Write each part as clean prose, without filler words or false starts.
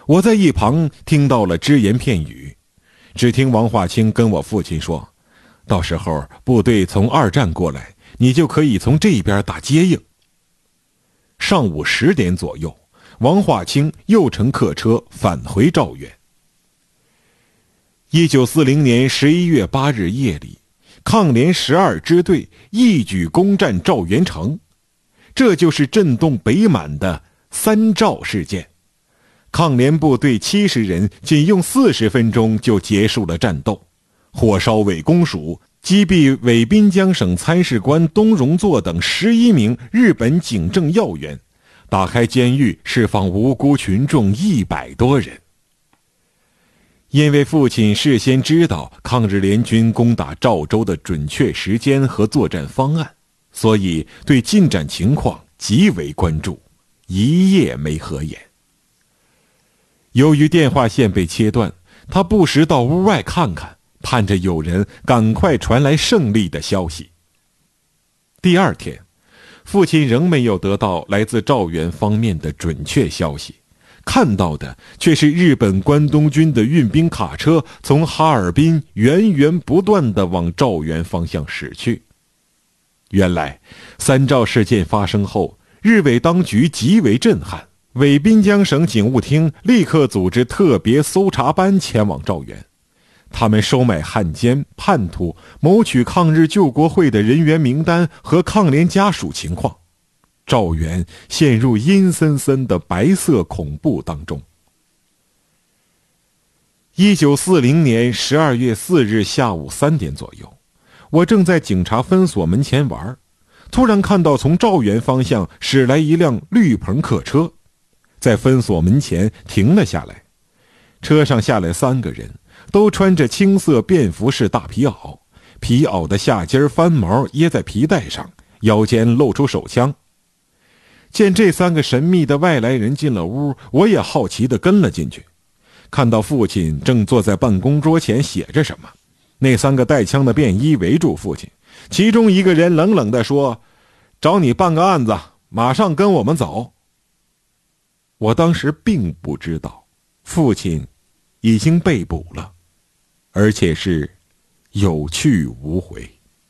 我在一旁听到了只言片语，只听王化清跟我父亲说，到时候部队从2站过来，你就可以从这边打接应。上午10点左右，王化清又乘客车返回赵源。1940年11月8日夜里，抗联12支队一举攻占赵源城，这就是震动北满的3赵事件。抗联部队70人仅用40分钟就结束了战斗，火烧伪公署，击毙伪滨江省参事官东荣作等11名日本警政要员，打开监狱，释放无辜群众100多人。因为父亲事先知道抗日联军攻打赵州的准确时间和作战方案，所以对进展情况极为关注，一夜没合眼。由于电话线被切断，他不时到屋外看看，盼着有人赶快传来胜利的消息。第2天，父亲仍没有得到来自赵源方面的准确消息，看到的却是日本关东军的运兵卡车从哈尔滨源源不断地往赵源方向驶去。原来3赵事件发生后，日伪当局极为震撼，伪滨江省警务厅立刻组织特别搜查班前往赵源，他们收买汉奸叛徒，谋取抗日救国会的人员名单和抗联家属情况。赵源陷入阴森森的白色恐怖当中。1940年12月4日下午3点左右，我正在警察分所门前玩，突然看到从赵源方向驶来一辆绿棚客车，在分所门前停了下来。车上下来3个人，都穿着青色便服式大皮袄，皮袄的下襟翻毛掖在皮带上，腰间露出手枪。见这3个神秘的外来人进了屋，我也好奇地跟了进去，看到父亲正坐在办公桌前写着什么。那3个带枪的便衣围住父亲，其中一个人冷冷地说，找你办个案子，马上跟我们走。我当时并不知道父亲已经被捕了，而且是有去无回。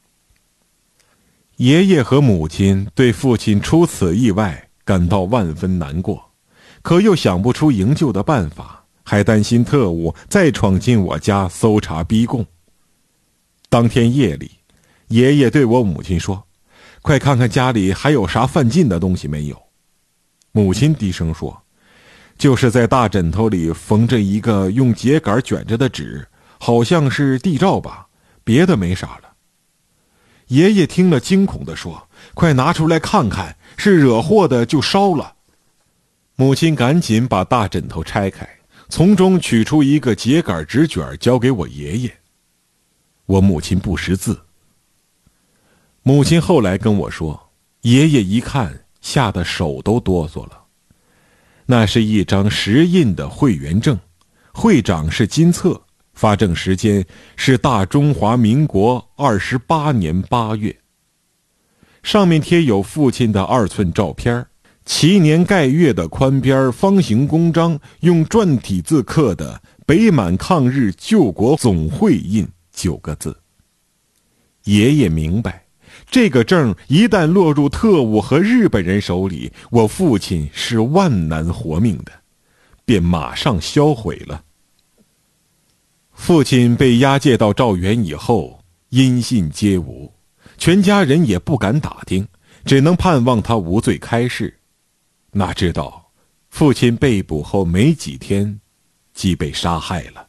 爷爷和母亲对父亲出此意外感到万分难过，可又想不出营救的办法，还担心特务再闯进我家搜查逼供。当天夜里，爷爷对我母亲说，快看看家里还有啥犯禁的东西没有。母亲低声说，就是在大枕头里缝着一个用秸秆卷着的纸，好像是地照吧，别的没啥了。爷爷听了惊恐地说，快拿出来看看，是惹祸的就烧了。母亲赶紧把大枕头拆开，从中取出一个秸秆纸卷交给我爷爷。我母亲不识字。母亲后来跟我说，爷爷一看吓得手都哆嗦了。那是一张实印的会员证，会长是金策，发证时间是大中华民国28年8月。上面贴有父亲的2寸照片，齐年盖月的宽边方形公章，用篆体字刻的北满抗日救国总会印9个字。爷爷明白，这个证一旦落入特务和日本人手里，我父亲是万难活命的，便马上销毁了。父亲被押解到赵源以后，音信皆无，全家人也不敢打听，只能盼望他无罪开释。哪知道父亲被捕后没几天即被杀害了。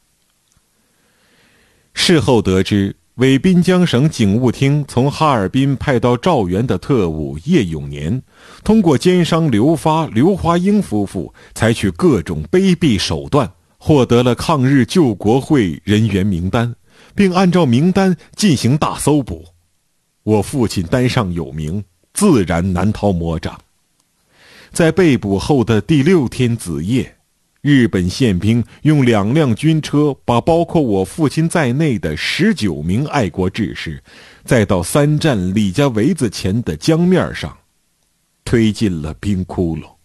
事后得知，伪滨江省警务厅从哈尔滨派到赵源的特务叶永年，通过奸商刘发、刘华英夫妇采取各种卑鄙手段，获得了抗日救国会人员名单，并按照名单进行大搜捕。我父亲单上有名，自然难逃魔掌。在被捕后的第6天子夜，日本宪兵用2辆军车把包括我父亲在内的19名爱国志士，再到3站李家围子前的江面上推进了冰窟窿。